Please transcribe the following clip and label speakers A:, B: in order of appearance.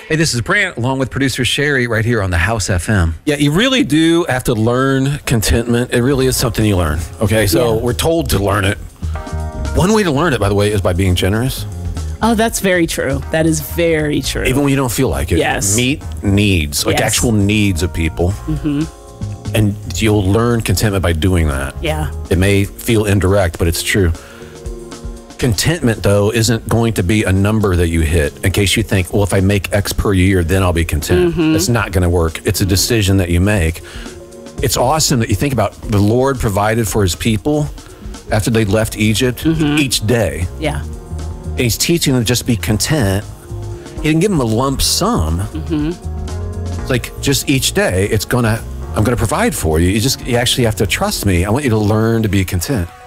A: Hey, this is Brant, along with producer Sherry, right here on the House FM.
B: Yeah, you really do have to learn contentment. It really is something you learn. Okay, so we're told to learn it. One way to learn it, by the way, is by being generous.
C: Oh, that's very true. That is very true.
B: Even when you don't feel like it.
C: Yes.
B: Meet needs, like actual needs of people. And you'll learn contentment by doing that.
C: Yeah.
B: It may feel indirect, but it's true. Contentment, though, isn't going to be a number that you hit in case you think, well, if I make X per year, then I'll be content. That's not going to work. It's a decision that you make. It's awesome that you think about the Lord provided for his people after they left Egypt each day.
C: Yeah.
B: And he's teaching them to just be content. He didn't give them a lump sum. It's like just each day, I'm going to provide for you. You actually have to trust me. I want you to learn to be content.